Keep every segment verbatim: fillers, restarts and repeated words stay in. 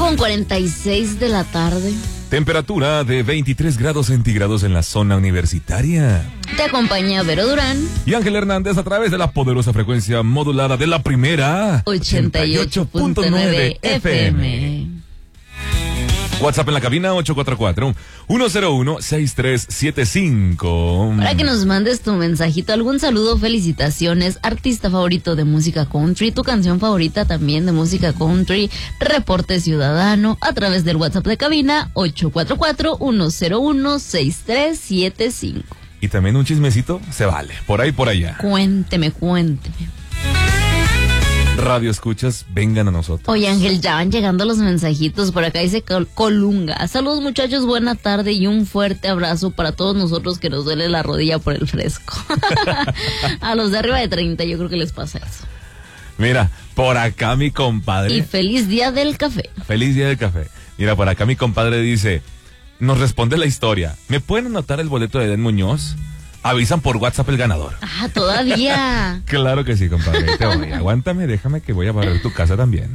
con cuarenta y seis de la tarde. Temperatura de veintitrés grados centígrados en la zona universitaria. Te acompaña Vero Durán y Ángel Hernández a través de la poderosa frecuencia modulada de la primera ochenta y ocho punto nueve F M. WhatsApp en la cabina ocho cuatro cuatro, uno cero uno, seis tres siete cinco. Para que nos mandes tu mensajito, algún saludo, felicitaciones, artista favorito de música country, tu canción favorita también de música country, reporte ciudadano a través del WhatsApp de cabina ocho cuatro cuatro, uno cero uno, seis tres siete cinco. Y también un chismecito se vale, por ahí por allá. Cuénteme, cuénteme. Radio escuchas, vengan a nosotros. Oye, Ángel, ya van llegando los mensajitos. Por acá dice Col- Colunga. Saludos, muchachos, buena tarde y un fuerte abrazo para todos nosotros que nos duele la rodilla por el fresco. A los de arriba de treinta yo creo que les pasa eso. Mira, por acá mi compadre. Y feliz día del café. Feliz día del café. Mira, por acá mi compadre dice, nos responde la historia. ¿Me pueden anotar el boleto de Edén Muñoz? Avisan por WhatsApp el ganador. Ah, todavía. Claro que sí, compadre. Te voy. Aguántame, déjame que voy a barrer tu casa también.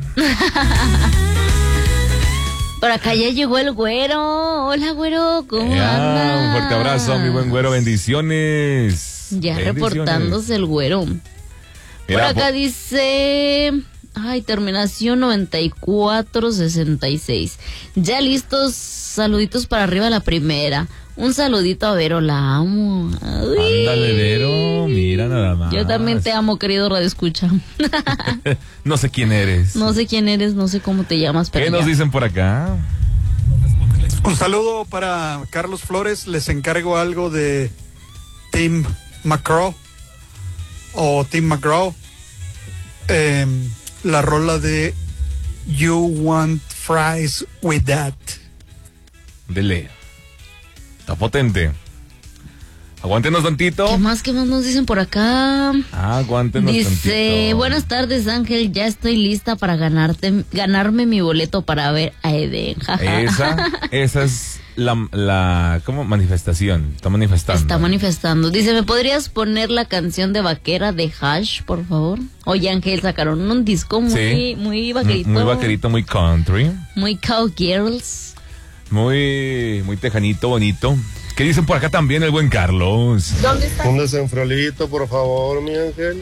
Por acá ya llegó el güero. Hola, güero, ¿cómo ya, andas? Un fuerte abrazo, mi buen güero. Bendiciones. Ya Bendiciones. reportándose el güero. Mira, por acá po- dice... Ay, terminación noventa y cuatro sesenta y seis. Ya listos, saluditos para arriba la primera. Un saludito a Vero, la amo. Ay. Ándale, Vero, mira nada más. Yo también te amo, querido Radio Escucha. No sé quién eres. No sé quién eres, no sé cómo te llamas, pero ¿Qué ya. nos dicen por acá? Un saludo para Carlos Flores. Les encargo algo de Tim McGraw o Tim McGraw. Eh, la rola de You Want Fries With That. Dele. Está potente. Aguántenos tantito. ¿Qué más, qué más nos dicen por acá? Ah, aguántenos Dice, tantito. buenas tardes, Ángel, ya estoy lista para ganarte, ganarme mi boleto para ver a Eden. Esa, esa es la, la, ¿cómo? Manifestación. Está manifestando. Está manifestando. Dice, ¿me podrías poner la canción de Vaquera de Hash, por favor? Oye, Ángel, sacaron un disco muy, Sí. muy vaquerito. Muy vaquerito, muy country. Muy cowgirls. Muy, muy tejanito, bonito. ¿Qué dicen por acá también el buen Carlos? ¿Dónde está? Un desenfriolito, por favor, mi Ángel.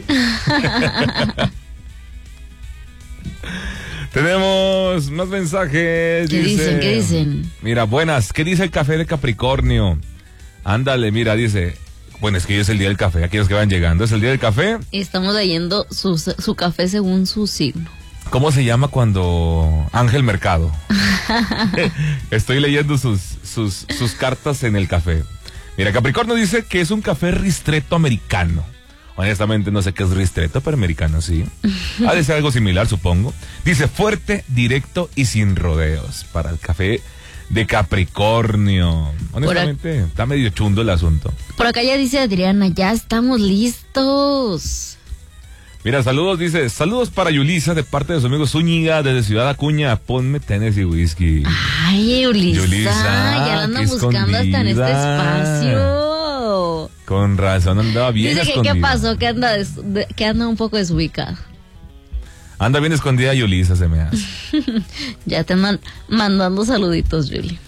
Tenemos más mensajes. ¿Qué dice, dicen? ¿Qué dicen? Mira, buenas. ¿Qué dice el café de Capricornio? Ándale, mira, dice. Bueno, es que hoy es el día del café. Aquellos que van leyendo, es el día del café. Estamos leyendo su, su café según su signo. ¿Cómo se llama cuando Ángel Mercado? Estoy leyendo sus, sus, sus cartas en el café. Mira, Capricornio dice que es un café ristretto americano. Honestamente no sé qué es ristretto, pero americano sí. Ha de ser algo similar, supongo. Dice fuerte, directo y sin rodeos para el café de Capricornio. Honestamente, está medio chundo el asunto. Por acá ya dice Adriana, ya estamos listos. Mira, saludos, dice, saludos para Yulisa de parte de su amigo Zúñiga desde Ciudad Acuña. Ponme Tennessee Whiskey. Ay, Ulisa, Yulisa, ya la andan qué buscando hasta en este escondida. espacio. Con razón, andaba bien Dice que escondida. qué pasó, que anda, des- de- que anda un poco desubicada. Anda bien escondida Yulisa, se me hace. Ya te man- mandando saluditos, Yuli.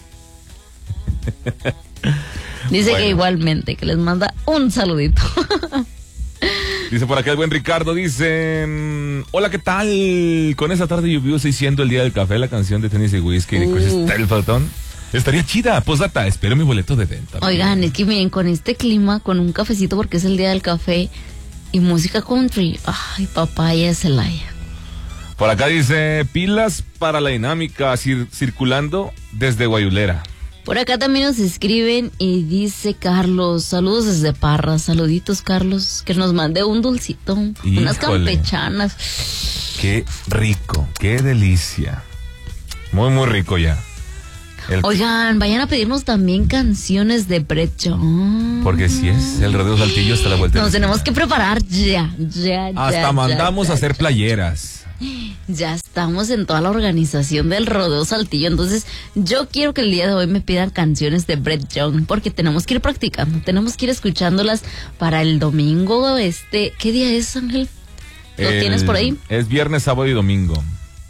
Dice Bueno. que igualmente, que les manda un saludito. Dice por acá el buen Ricardo, dice, mm, hola, ¿qué tal? Con esa tarde lluviosa y siendo el día del café, la canción de Tennessee Whiskey de Chris Uh. Stapleton. Estaría chida. Postdata, espero mi boleto de venta. Oigan, es que miren, con este clima, con un cafecito porque es el día del café y música country. Ay, papaya Celaya. Por acá dice, pilas para la dinámica, cir- circulando desde Guayulera. Por acá también nos escriben y dice Carlos, saludos desde Parra, saluditos Carlos, que nos mande un dulcito, unas Híjole. campechanas. Qué rico, qué delicia. Muy, muy rico ya. El- Oigan, vayan a pedirnos también canciones de Brett John. Porque si es el rodeo Saltillo hasta la vuelta. de Nos la tenemos esquina. que preparar ya, ya, ya. Hasta ya, mandamos ya, a hacer ya. playeras. Ya estamos en toda la organización del Rodeo Saltillo, entonces yo quiero que el día de hoy me pidan canciones de Brett Young, porque tenemos que ir practicando, tenemos que ir escuchándolas para el domingo, este, ¿qué día es, Ángel? ¿Lo El- tienes por ahí? Es viernes, sábado y domingo.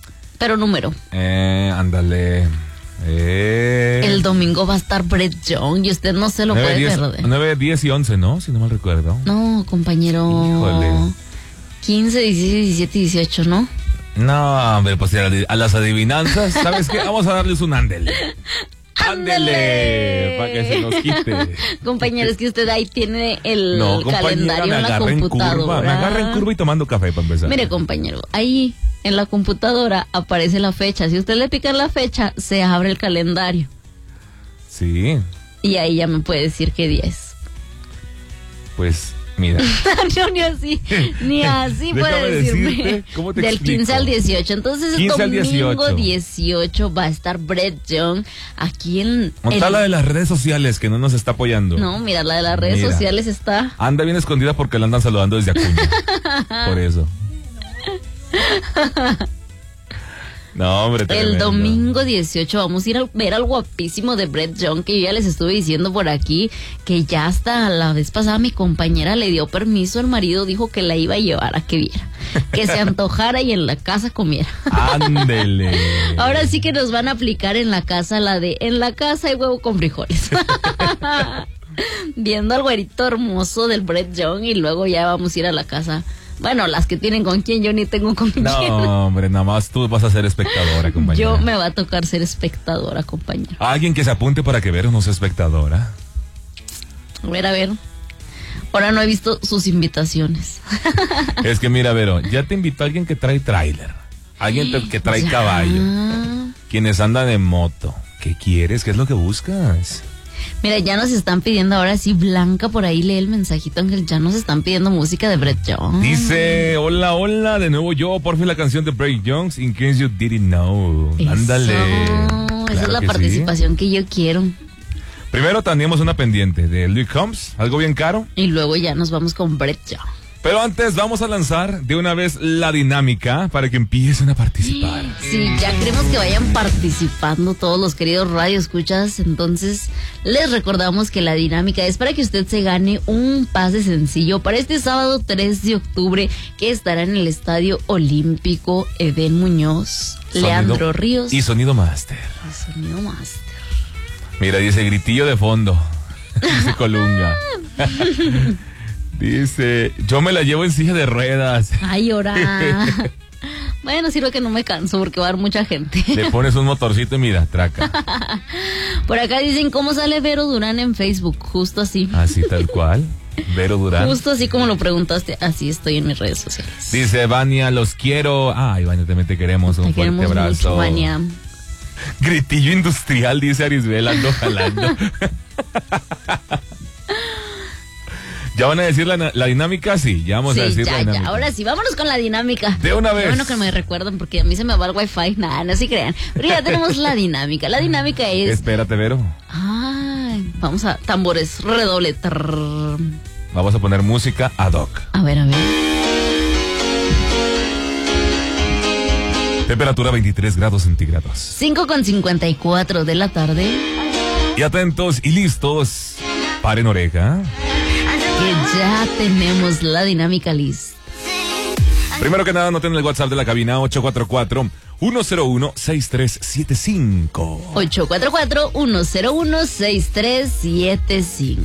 Pero número. Eh, ándale. Eh. El domingo va a estar Brett Young y usted no se lo nueve, puede diez, perder. nueve, diez y once, ¿no? Si no mal recuerdo. No, compañero. Híjole. quince, dieciséis, diecisiete y dieciocho, ¿no? No, hombre, pues a las adivinanzas, ¿sabes qué? Vamos a darles un ándele. ¡Ándele! Para que se nos quite. Compañero, es que usted ahí tiene el no, calendario me en la agarra en computadora. curva, me agarra en curva y tomando café para empezar. Mire, compañero, ahí en la computadora aparece la fecha. Si usted le pica la fecha, se abre el calendario. Sí. Y ahí ya me puede decir qué día es. Pues, mira. No, ni así, ni así puede decirme. ¿Cómo te Del explico? quince al dieciocho. Entonces, el domingo dieciocho va a estar Brett Young aquí en... Monta en... la de las redes sociales que no nos está apoyando. No, mira, la de las redes Mira. sociales está... Anda bien escondida porque la andan saludando desde Acuña. Por eso. No, hombre, El tremendo. domingo dieciocho vamos a ir a ver al guapísimo de Brett Young, que yo ya les estuve diciendo por aquí que ya hasta la vez pasada mi compañera le dio permiso, el marido dijo que la iba a llevar a que viera, que se antojara y en la casa comiera. Ándele. Ahora sí que nos van a aplicar en la casa la de en la casa hay huevo con frijoles. Viendo al güerito hermoso del Brett Young y luego ya vamos a ir a la casa. Bueno, las que tienen con quién, yo ni tengo con quién. No, hombre, nada más tú vas a ser espectadora, compañera. Yo me va a tocar ser espectadora, compañera. Alguien que se apunte para que Vero no sea espectadora. A ver, a ver. Ahora no he visto sus invitaciones. Es que mira, Vero, ya te invitó alguien que trae tráiler. Alguien te- que trae Ya. caballo. Quienes andan en moto. ¿Qué quieres? ¿Qué es lo que buscas? Mira, ya nos están pidiendo ahora sí, Blanca, por ahí lee el mensajito, Ángel, ya nos están pidiendo música de Brett Young. Dice, hola, hola, de nuevo yo, por fin la canción de Brett Young, In Case You Didn't Know. Eso, Ándale. esa Claro es la que participación que yo quiero. sí. Primero teníamos una pendiente de Luke Combs, algo bien caro. Y luego ya nos vamos con Brett Young. Pero antes vamos a lanzar de una vez la dinámica para que empiecen a participar. Sí, ya queremos que vayan participando todos los queridos radioescuchas. Entonces, les recordamos que la dinámica es para que usted se gane un pase sencillo para este sábado tres de octubre, que estará en el Estadio Olímpico Edén Muñoz, Sonido Leandro Ríos. Y sonido master. Sonido Master. Mira, dice gritillo de fondo. Dice Colunga. Dice, yo me la llevo en silla de ruedas. Ay, ahora. Bueno, sirve que no me canso porque va a haber mucha gente. Le pones un motorcito y mira, traca. Por acá dicen cómo sale Vero Durán en Facebook, justo así. Así tal cual. Vero Durán. Justo así como lo preguntaste, así estoy en mis redes sociales. Dice Vania, los quiero. Ay, Vania, también te queremos. Un Te fuerte queremos abrazo. mucho, Vania. Gritillo industrial, dice Arisbel, ando jalando. ¿Ya van a decir la, la dinámica? Sí, ya vamos Sí, a decir ya, la dinámica. ya, ahora sí, vámonos con la dinámica. De una Qué vez. bueno que me recuerdan porque a mí se me va el wifi, nada, no se crean. Pero ya tenemos la dinámica, la dinámica es... Espérate, Vero. Ay, vamos a tambores, redoble. Trrr. Vamos a poner música ad hoc. A ver, a ver. Temperatura veintitrés grados centígrados. cinco con cincuenta y cuatro de la tarde. Y atentos y listos. Paren oreja. Que ya tenemos la dinámica lista. Primero que nada, noten el WhatsApp de la cabina ocho cuatro cuatro, uno cero uno, seis tres siete cinco. ocho cuatro cuatro, uno cero uno, seis tres siete cinco.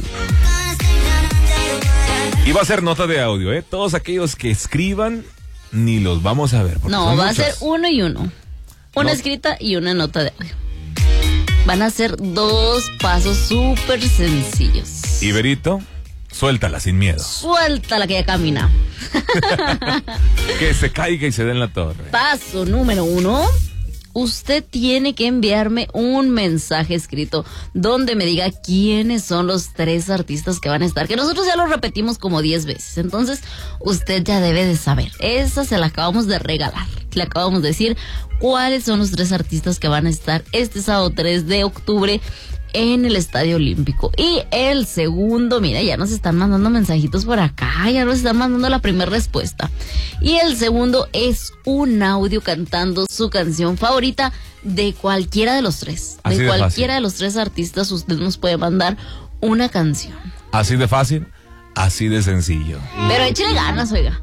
Y va a ser nota de audio, ¿eh? Todos aquellos que escriban, ni los vamos a ver. porque No, son va muchos. a ser uno y uno. Una No. escrita y una nota de audio. Van a ser dos pasos súper sencillos. Y Berito, suéltala sin miedo. Suelta la que ya camina. Que se caiga y se dé en la torre. Paso número uno. Usted tiene que enviarme un mensaje escrito donde me diga quiénes son los tres artistas que van a estar, que nosotros ya lo repetimos como diez veces. Entonces, usted ya debe de saber. Esa se la acabamos de regalar. Le acabamos de decir cuáles son los tres artistas que van a estar este sábado tres de octubre en el Estadio Olímpico. Y el segundo, mira, ya nos están mandando mensajitos por acá, ya nos están mandando la primera respuesta. Y el segundo es un audio cantando su canción favorita de cualquiera de los tres. Así de de cualquiera fácil. de los tres artistas, usted nos puede mandar una canción. Así de fácil, así de sencillo. Pero échale ganas, oiga.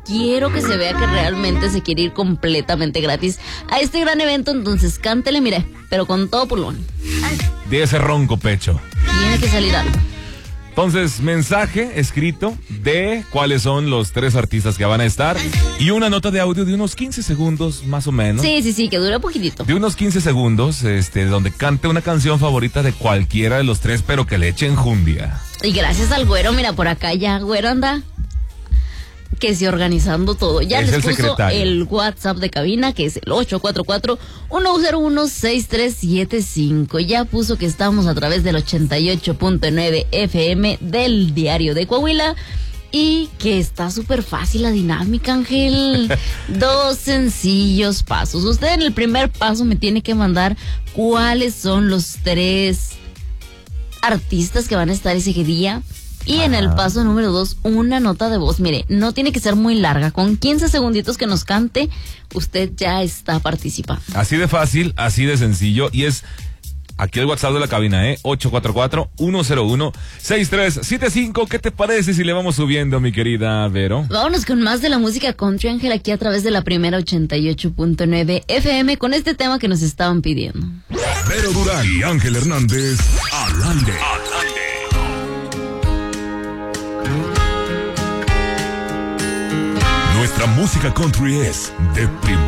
quiero que se vea que realmente se quiere ir completamente gratis a este gran evento, entonces cántele, mire, pero con todo pulmón. De ese ronco pecho. Tiene que salir algo. Entonces, mensaje escrito de cuáles son los tres artistas que van a estar y una nota de audio de unos quince segundos más o menos. Sí, sí, sí, que dure poquitito. De unos quince segundos, este, donde cante una canción favorita de cualquiera de los tres, pero que le eche enjundia. Y gracias al güero, mira, por acá ya, güero anda que se organizando todo. Ya Es les el puso secretario. el WhatsApp de cabina, que es el ocho cuatro cuatro, uno cero uno, seis tres siete cinco. Ya puso que estamos a través del ochenta y ocho punto nueve F M del Diario de Coahuila. Y que está súper fácil la dinámica, Ángel. Dos sencillos pasos. Usted en el primer paso me tiene que mandar cuáles son los tres artistas que van a estar ese día. Y en el paso número dos, una nota de voz. Mire, no tiene que ser muy larga. Con quince segunditos que nos cante, usted ya está participando. Así de fácil, así de sencillo. Y es aquí el WhatsApp de la cabina, ¿eh? ocho cuatro cuatro, uno cero uno, seis tres siete cinco. ¿Qué te parece si le vamos subiendo, mi querida Vero? Vámonos con más de la música country, Ángel, aquí a través de la primera ochenta y ocho punto nueve F M con este tema que nos estaban pidiendo. Vero Durán y Ángel Hernández al aire. Nuestra música country es de primera.